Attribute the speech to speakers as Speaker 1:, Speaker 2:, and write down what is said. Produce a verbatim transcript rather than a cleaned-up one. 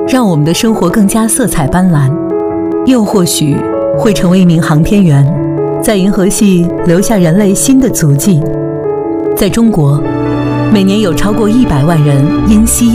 Speaker 1: 让我们的生活更加色彩斑斓，又或许会成为一名航天员，在银河系留下人类新的足迹。在中国，每年有超过一百万人因吸